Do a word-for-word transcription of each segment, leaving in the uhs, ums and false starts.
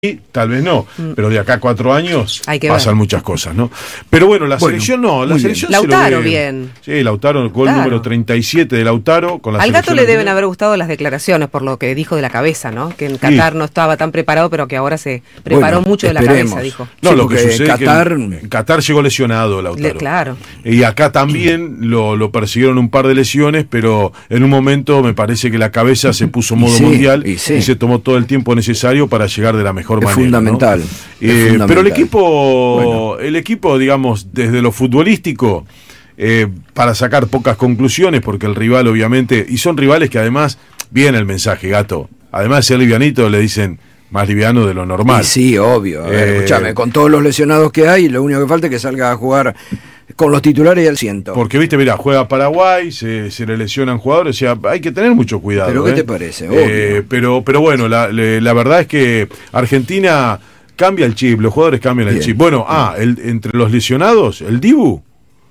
Sí, tal vez no, mm. pero de acá a cuatro años pasan ver. muchas cosas, ¿no? Pero bueno, la bueno, selección no, la selección bien. se Lautaro lo ve, bien. Sí, Lautaro, el gol claro. número treinta y siete de Lautaro. Con la Al Gato le de deben haber gustado las declaraciones por lo que dijo de la cabeza, ¿no? Que en Qatar sí. no estaba tan preparado, pero que ahora se preparó bueno, mucho de la cabeza, dijo. No, sí, lo que sucede Qatar... es que en Qatar llegó lesionado Lautaro. Le, claro. Y acá también lo, lo persiguieron un par de lesiones, pero en un momento me parece que la cabeza se puso modo sí, mundial y, sí. y se tomó todo el tiempo necesario para llegar de la mejor es manera. Fundamental. ¿no? Eh, pero el equipo, bueno. el equipo, digamos, desde lo futbolístico, eh, para sacar pocas conclusiones, porque el rival obviamente, y son rivales que además, viene el mensaje, Gato, además de ser livianito, le dicen más liviano de lo normal. Y sí, obvio, a ver, eh, escúchame, con todos los lesionados que hay, lo único que falta es que salga a jugar con los titulares y al ciento. Porque, viste, mira, juega Paraguay, se, se le lesionan jugadores, o sea, hay que tener mucho cuidado. ¿Pero qué eh. te parece? Eh, pero, pero bueno, la, la verdad es que Argentina cambia el chip, los jugadores cambian el Bien. chip. Bueno, ah, el, entre los lesionados, el Dibu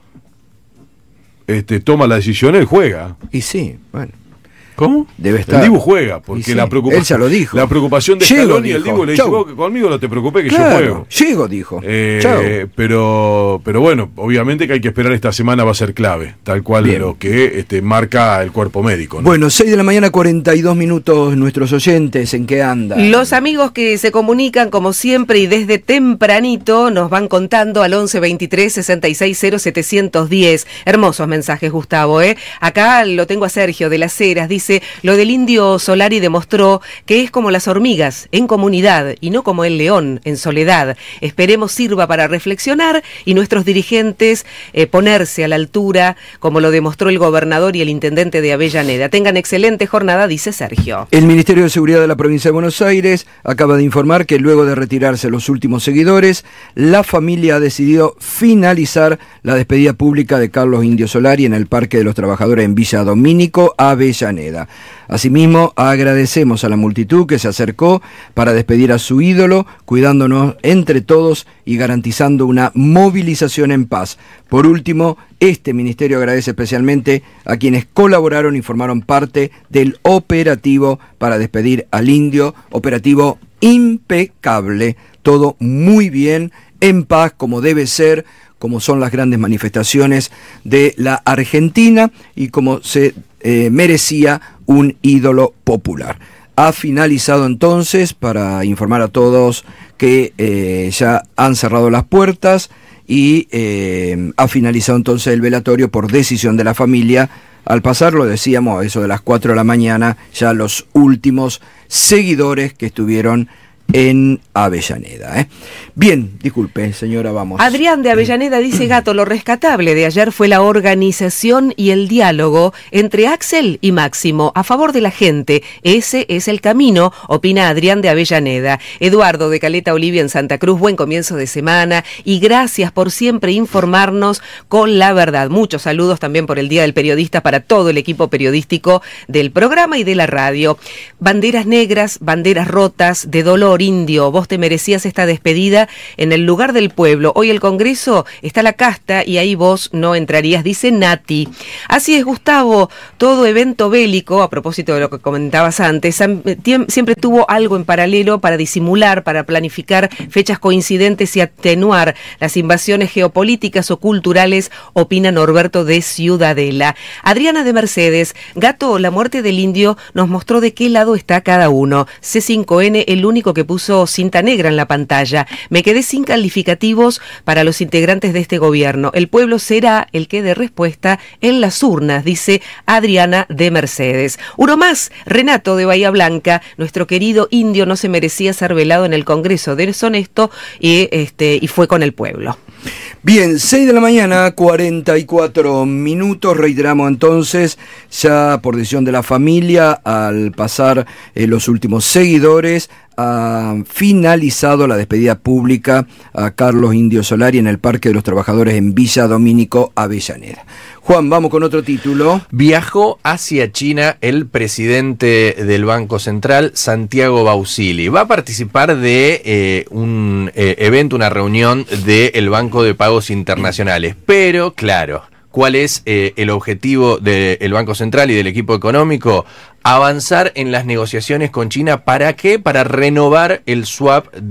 este, toma la decisión, él juega. Y sí, bueno. ¿Cómo? Debe estar. El Dibu juega, porque sí, la preocupación. Él ya lo dijo. La preocupación de Scaloni, el Dibu le dijo, conmigo no te preocupes que claro, yo juego. Llego, dijo. Eh, pero, pero bueno, obviamente que hay que esperar esta semana, va a ser clave, tal cual Bien. lo que este, marca el cuerpo médico, ¿no? Bueno, seis de la mañana, cuarenta y dos minutos, nuestros oyentes, ¿en qué andan? Los amigos que se comunican como siempre y desde tempranito nos van contando al once veintitrés sesenta y seis cero setecientos diez. Hermosos mensajes, Gustavo, ¿eh? Acá lo tengo a Sergio de Las Heras, dice: lo del Indio Solari demostró que es como las hormigas, en comunidad, y no como el león, en soledad. Esperemos sirva para reflexionar y nuestros dirigentes eh, ponerse a la altura, como lo demostró el gobernador y el intendente de Avellaneda. Tengan excelente jornada, dice Sergio. El Ministerio de Seguridad de la Provincia de Buenos Aires acaba de informar que luego de retirarse los últimos seguidores, la familia ha decidido finalizar la despedida pública de Carlos Indio Solari en el Parque de los Trabajadores en Villa Domínico, Avellaneda. Asimismo, agradecemos a la multitud que se acercó para despedir a su ídolo, cuidándonos entre todos y garantizando una movilización en paz. Por último, este ministerio agradece especialmente a quienes colaboraron y formaron parte del operativo para despedir al indio, operativo impecable, todo muy bien, en paz, como debe ser, como son las grandes manifestaciones de la Argentina y como se eh, merecía un ídolo popular. Ha finalizado entonces, para informar a todos que eh, ya han cerrado las puertas y eh, ha finalizado entonces el velatorio por decisión de la familia. Al pasar, lo decíamos, a eso de las cuatro de la mañana, ya los últimos seguidores que estuvieron en Avellaneda. ¿eh? Bien, disculpe, señora, vamos. Adrián de Avellaneda dice: Gato, lo rescatable de ayer fue la organización y el diálogo entre Axel y Máximo a favor de la gente. Ese es el camino, opina Adrián de Avellaneda. Eduardo de Caleta Olivia en Santa Cruz, buen comienzo de semana y gracias por siempre informarnos con la verdad. Muchos saludos también por el Día del Periodista para todo el equipo periodístico del programa y de la radio. Banderas negras, banderas rotas, de dolor. Indio, vos te merecías esta despedida en el lugar del pueblo. Hoy el Congreso está la casta y ahí vos no entrarías, dice Nati. Así es, Gustavo, todo evento bélico, a propósito de lo que comentabas antes, siempre tuvo algo en paralelo para disimular, para planificar fechas coincidentes y atenuar las invasiones geopolíticas o culturales, opina Norberto de Ciudadela. Adriana de Mercedes, Gato, la muerte del indio nos mostró de qué lado está cada uno. C cinco N, el único que puso cinta negra en la pantalla. Me quedé sin calificativos para los integrantes de este gobierno. El pueblo será el que dé respuesta en las urnas, dice Adriana de Mercedes. Uno más, Renato de Bahía Blanca, nuestro querido indio no se merecía ser velado en el Congreso, deshonesto y, este, y fue con el pueblo. Bien, seis de la mañana, cuarenta y cuatro minutos, reiteramos entonces, ya por decisión de la familia, al pasar eh, los últimos seguidores, ha finalizado la despedida pública a Carlos Indio Solari en el Parque de los Trabajadores en Villa Domínico, Avellaneda. Juan, vamos con otro título. Viajó hacia China el presidente del Banco Central, Santiago Bausili. Va a participar de eh, un eh, evento, una reunión del Banco de Pagos Internacionales. Pero, claro, ¿Cuál es eh, el objetivo del Banco Central y del equipo económico? Avanzar en las negociaciones con China. ¿Para qué? Para renovar el swap